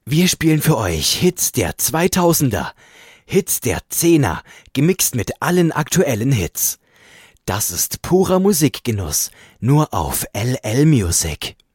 Wir spielen für euch Hits der 2000er, Hits der 10er, gemixt mit allen aktuellen Hits. Das ist purer Musikgenuss, nur auf LL Music.